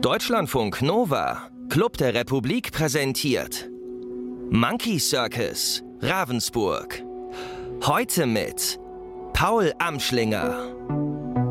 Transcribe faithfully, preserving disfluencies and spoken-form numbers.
Deutschlandfunk Nova, Club der Republik präsentiert Monkey Circus, Ravensburg. Heute mit Paul Amschlinger.